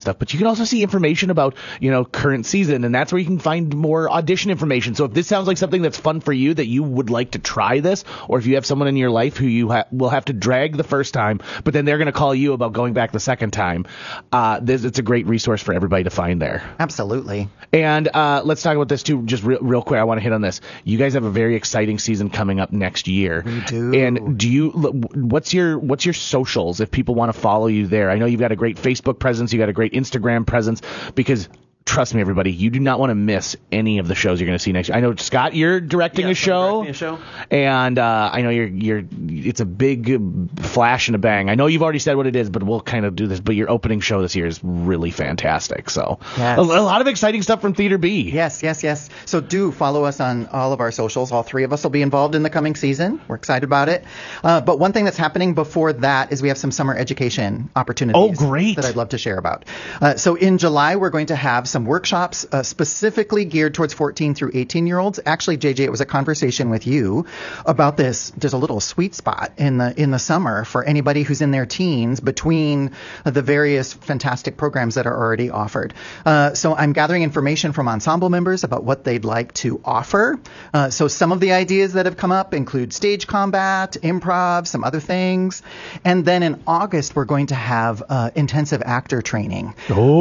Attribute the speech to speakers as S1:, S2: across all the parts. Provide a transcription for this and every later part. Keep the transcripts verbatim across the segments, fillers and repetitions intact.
S1: stuff, but you can also see information about, you know, current season, and that's where you can find more audition information. So if this sounds like something that's fun for you, that you would like to try this, or if you have someone in your life who you ha- will have to drag the first time, but then they're going to call you about going back the second time, uh, this, it's a great resource for everybody to find there.
S2: Absolutely.
S1: And uh, let's talk about this too, just re- real quick. I want to hit on this. You guys have a very exciting season coming up next year.
S2: We do.
S1: And do you? What's your what's your socials if people want to follow you there? I know you've got a great Facebook presence. You got a great Instagram presence, because trust me, everybody, you do not want to miss any of the shows you're going to see next year. I know, Scott, you're directing
S3: yes,
S1: a show,
S3: directing a show.
S1: and uh, I know you're you're. It's a big flash and a bang. I know you've already said what it is, but we'll kind of do this. But your opening show this year is really fantastic. So
S2: yes.
S1: a, a lot of exciting stuff from Theater B.
S2: Yes, yes, yes. So do follow us on all of our socials. All three of us will be involved in the coming season. We're excited about it. Uh, but one thing that's happening before that is we have some summer education opportunities.
S1: Oh, great.
S2: That I'd love to share about. Uh, so in July, we're going to have some workshops uh, specifically geared towards fourteen through eighteen year olds. Actually, J J, it was a conversation with you about this. There's a little sweet spot in the in the summer for anybody who's in their teens between uh, the various fantastic programs that are already offered. Uh, so I'm gathering information from ensemble members about what they'd like to offer. Uh, so some of the ideas that have come up include stage combat, improv, some other things. And then in August, we're going to have uh, intensive actor training.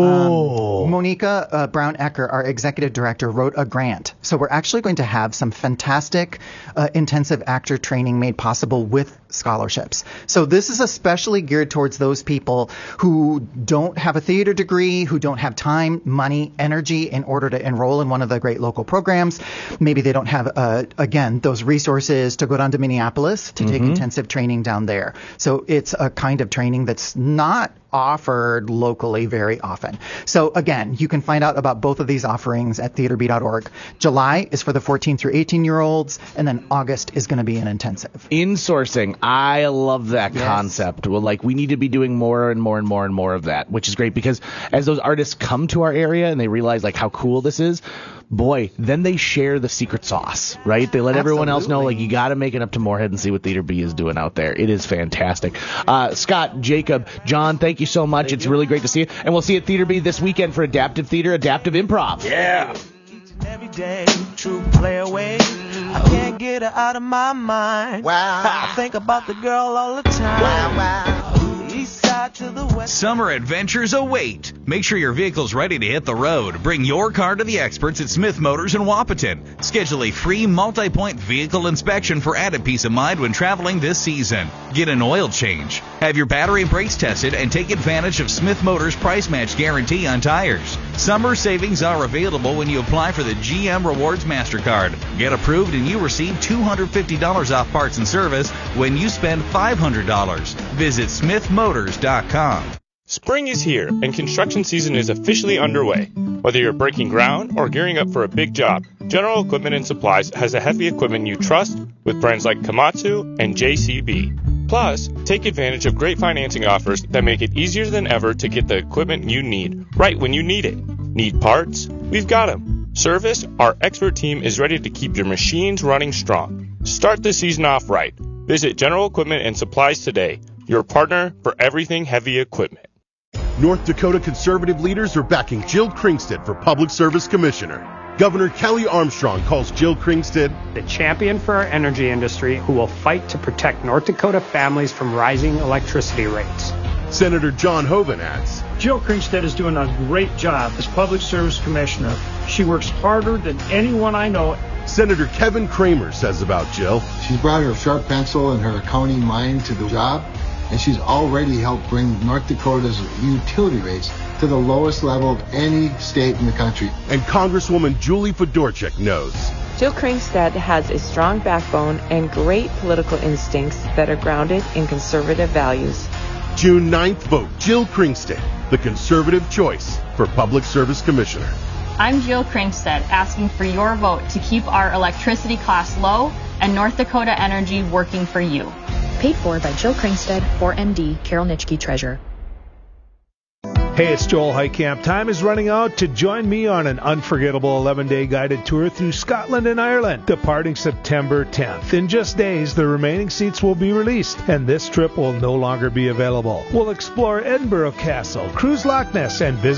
S1: Oh.
S2: Um, Monica uh, Brown-Ecker, our executive director, wrote a grant. So we're actually going to have some fantastic uh, intensive actor training made possible with scholarships. So this is especially geared towards those people who don't have a theater degree, who don't have time, money, energy in order to enroll in one of the great local programs. Maybe they don't have, uh, again, those resources to go down to Minneapolis to mm-hmm. take intensive training down there. So it's a kind of training that's not offered locally very often. So again, you can find out about both of these offerings at theater b dot org. July is for the fourteen through eighteen year olds, and then August is going to be an intensive.
S1: Insourcing. I love that
S2: yes.
S1: concept. Well, like, we need to be doing more and more and more and more of that, which is great, because as those artists come to our area and they realize like how cool this is, boy, then they share the secret sauce, right? They let
S2: Absolutely.
S1: everyone else know, like, you got to make it up to Moorhead and see what Theater B is doing out there. It is fantastic. Uh, Scott, Jacob, John, thank you so much. Thank it's you. Really great to see you. And we'll see you at Theater B this weekend for Adaptive Theater, Adaptive Improv.
S3: Yeah.
S4: Every day, true play away. I can't get her out of my mind.
S3: Wow.
S4: I think about the girl all the time.
S3: Wow, wow.
S4: East side to the west.
S5: Summer adventures await. Make sure your vehicle's ready to hit the road. Bring your car to the experts at Smith Motors in Wapaton. Schedule a free multi-point vehicle inspection for added peace of mind when traveling this season. Get an oil change. Have your battery and brakes tested and take advantage of Smith Motors price match guarantee on tires. Summer savings are available when you apply for the G M Rewards MasterCard. Get approved and you receive two hundred fifty dollars off parts and service when you spend five hundred dollars. Visit smith motors dot com.
S6: Spring is here, and construction season is officially underway. Whether you're breaking ground or gearing up for a big job, General Equipment and Supplies has the heavy equipment you trust with brands like Komatsu and J C B. Plus, take advantage of great financing offers that make it easier than ever to get the equipment you need right when you need it. Need parts? We've got them. Service? Our expert team is ready to keep your machines running strong. Start the season off right. Visit General Equipment and Supplies today, your partner for everything heavy equipment.
S7: North Dakota conservative leaders are backing Jill Kringstad for Public Service Commissioner. Governor Kelly Armstrong calls Jill Kringstad
S8: the champion for our energy industry who will fight to protect North Dakota families from rising electricity rates.
S7: Senator John Hoeven adds,
S9: Jill Kringstad is doing a great job as Public Service Commissioner. She works harder than anyone I know.
S7: Senator Kevin Kramer says about Jill,
S10: she's brought her sharp pencil and her accounting mind to the job, and she's already helped bring North Dakota's utility rates to the lowest level of any state in the country.
S7: And Congresswoman Julie Fedorchak knows
S11: Jill Kringstad has a strong backbone and great political instincts that are grounded in conservative values.
S7: June ninth, vote Jill Kringstad, the conservative choice for Public Service Commissioner.
S12: I'm Jill Kringstad, asking for your vote to keep our electricity costs low and North Dakota Energy working for you.
S13: Paid for by Jill Kringstad, four M D, Carol Nitschke, Treasurer.
S3: Hey, it's Joel Heitkamp. Time is running out to join me on an unforgettable eleven-day guided tour through Scotland and Ireland, departing September tenth. In just days, the remaining seats will be released, and this trip will no longer be available. We'll explore Edinburgh Castle, cruise Loch Ness, and visit